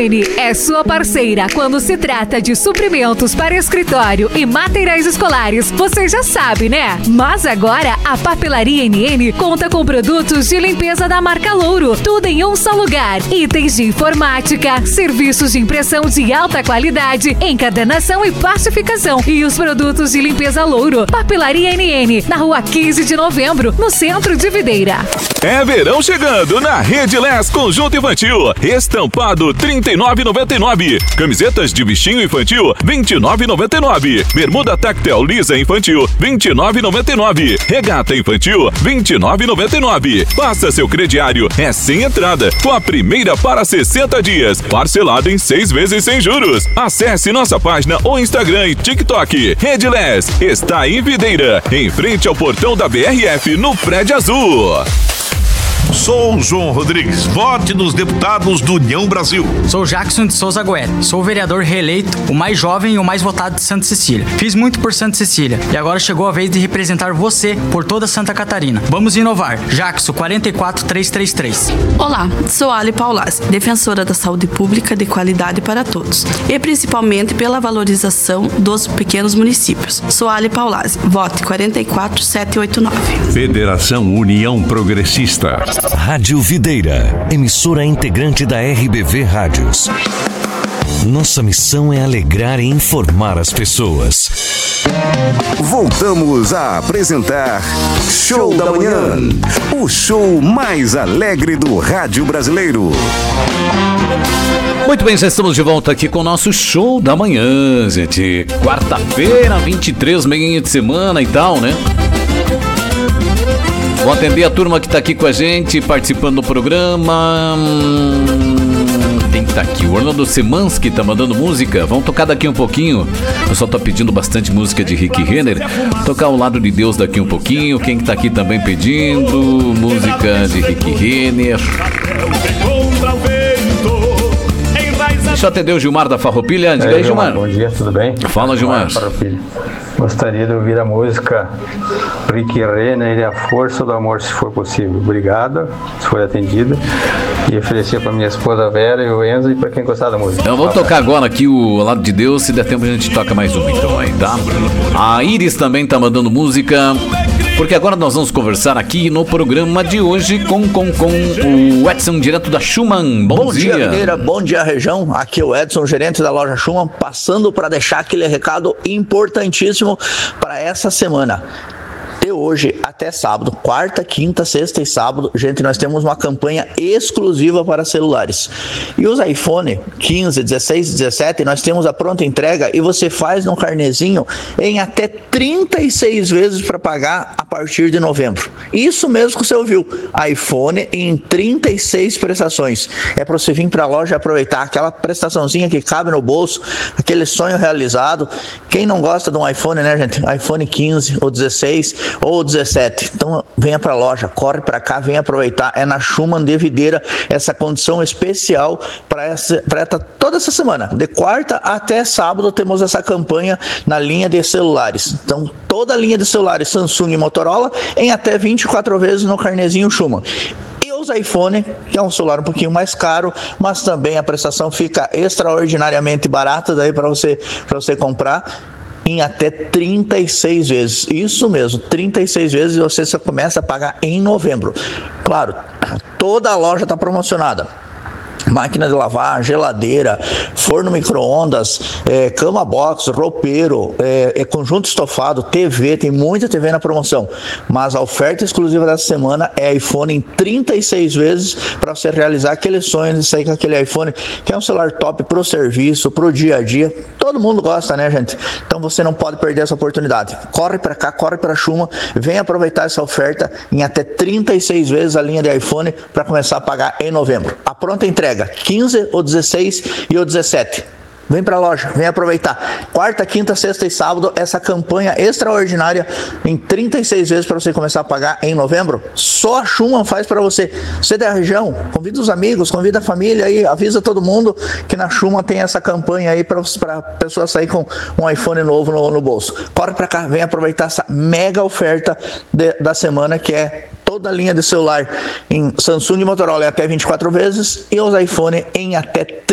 N é sua parceira quando se trata de suprimentos para escritório e materiais escolares. Você já sabe, né? Mas agora a Papelaria NN conta com produtos de limpeza da marca Louro. Tudo em um só lugar. Itens de informática, serviços de impressão de alta qualidade, encadernação e plastificação. E os produtos de limpeza Louro. Papelaria NN, na rua 15 de novembro, no centro de Videira. É verão chegando na Rede Les Conjunto Infantil. Estampado R$ 39,99. Camisetas de bichinho infantil R$ 29,99. Bermuda tactel lisa infantil R$ 29,99. Regata infantil R$ 29,99. Faça seu crediário, é sem entrada, com a primeira para 60 dias, parcelado em 6 vezes sem juros. Acesse nossa página ou Instagram e TikTok. Rede Les está em Videira, em frente ao portão da BRF, no Prédio Azul. Sou João Rodrigues, vote nos deputados do União Brasil. Sou Jackson de Souza Goethe, sou o vereador reeleito, o mais jovem e o mais votado de Santa Cecília. Fiz muito por Santa Cecília e agora chegou a vez de representar você por toda Santa Catarina. Vamos inovar. Jackson 44333. Olá, sou Ali Paulazzi, defensora da saúde pública de qualidade para todos e principalmente pela valorização dos pequenos municípios. Sou Ali Paulazzi, vote 44789. Federação União Progressista. Rádio Videira, emissora integrante da RBV Rádios. Nossa missão é alegrar e informar as pessoas. Voltamos a apresentar Show da Manhã, o show mais alegre do rádio brasileiro. Muito bem, já estamos de volta aqui com o nosso Show da Manhã, gente. Quarta-feira, 23, meio de semana e tal, né? Vou atender a turma que está aqui com a gente, participando do programa. Quem tá aqui? O Orlando Semansky tá mandando música. Vamos tocar daqui um pouquinho. O pessoal tá pedindo bastante música de Rick Renner. Tocar O Lado de Deus daqui um pouquinho. Quem que tá aqui também pedindo música de Rick Renner. Deixa eu atender o Gilmar da Farroupilha. Diga aí, Gilmar. Bom dia, tudo bem? Fala, Gilmar. Gostaria de ouvir a música Rick Renner e A Força do Amor, se for possível. Obrigado, se for atendida. E oferecer para minha esposa Vera e o Enzo e para quem gostar da música. Então vamos tocar agora aqui o Lado de Deus. Se der tempo a gente toca mais uma então aí, tá? A Iris também tá mandando música. Porque agora nós vamos conversar aqui no programa de hoje com o Edson, direto da Schumann. Bom dia, Videira. Bom dia, região. Aqui é o Edson, gerente da loja Schumann, passando para deixar aquele recado importantíssimo para essa semana. De hoje até sábado, quarta, quinta, sexta e sábado, gente, nós temos uma campanha exclusiva para celulares. E os iPhone 15, 16 e 17, nós temos a pronta entrega e você faz no carnezinho em até 36 vezes para pagar a partir de novembro. Isso mesmo que você ouviu, iPhone em 36 prestações. É para você vir para a loja e aproveitar aquela prestaçãozinha que cabe no bolso, aquele sonho realizado. Quem não gosta de um iPhone, né, gente? iPhone 15 ou 16 ou 17. Então venha para a loja, corre para cá, venha aproveitar. É na Schumann de Videira essa condição especial para toda essa semana. De quarta até sábado temos essa campanha na linha de celulares. Então toda a linha de celulares Samsung e Motorola em até 24 vezes no carnezinho Schumann. E os iPhone, que é um celular um pouquinho mais caro, mas também a prestação fica extraordinariamente barata daí para você comprar em até 36 vezes. Isso mesmo, 36 vezes, e você só começa a pagar em novembro. Claro, toda a loja está promocionada. Máquina de lavar, geladeira, forno micro-ondas, cama box, roupeiro, conjunto estofado, TV, tem muita TV na promoção. Mas a oferta exclusiva dessa semana é iPhone em 36 vezes para você realizar aquele sonho de sair com aquele iPhone, que é um celular top pro serviço, pro dia a dia. Todo mundo gosta, né, gente? Então você não pode perder essa oportunidade. Corre para cá, corre para Schumann, vem aproveitar essa oferta em até 36 vezes a linha de iPhone para começar a pagar em novembro. A pronta entrega 15, o 16 e o 17. Vem pra loja, vem aproveitar. Quarta, quinta, sexta e sábado, essa campanha extraordinária em 36 vezes para você começar a pagar em novembro. Só a Schumann faz para você. Você da região, convida os amigos, convida a família aí, avisa todo mundo que na Schumann tem essa campanha aí para a pessoa sair com um iPhone novo no bolso. Corre pra cá, vem aproveitar essa mega oferta da semana, que é toda a linha de celular em Samsung e Motorola em até 24 vezes e os iPhone em até 30